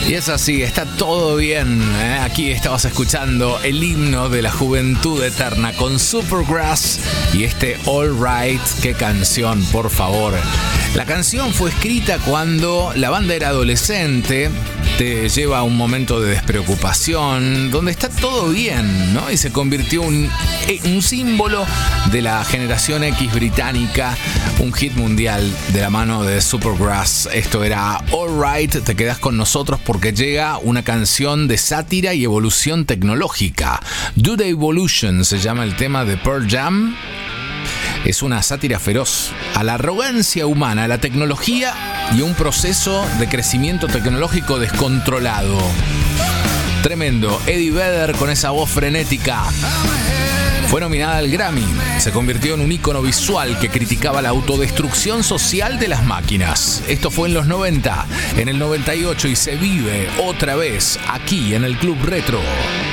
Y es así, está todo bien, ¿eh? Aquí estabas escuchando el himno de la juventud eterna con Supergrass y este All Right. Qué canción, por favor. La canción fue escrita cuando la banda era adolescente, te lleva a un momento de despreocupación, donde está todo bien, ¿no? Y se convirtió en un símbolo de la generación X británica, un hit mundial de la mano de Supergrass. Esto era All Right. Te quedás con nosotros porque llega una canción de sátira y evolución tecnológica. Do the Evolution se llama el tema de Pearl Jam. Es una sátira feroz a la arrogancia humana, a la tecnología y un proceso de crecimiento tecnológico descontrolado. Tremendo. Eddie Vedder con esa voz frenética. Fue nominada al Grammy. Se convirtió en un ícono visual que criticaba la autodestrucción social de las máquinas. Esto fue en los 90, en el 98 y se vive otra vez aquí en el Club Retro.